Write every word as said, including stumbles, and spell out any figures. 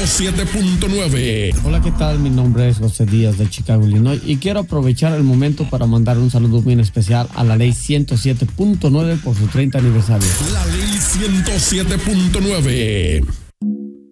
siete punto nueve. Hola, ¿qué tal? Mi nombre es José Díaz de Chicago, Illinois, y quiero aprovechar el momento para mandar un saludo muy especial a la ley ciento siete punto nueve por su treinta aniversario. La ley ciento siete punto nueve.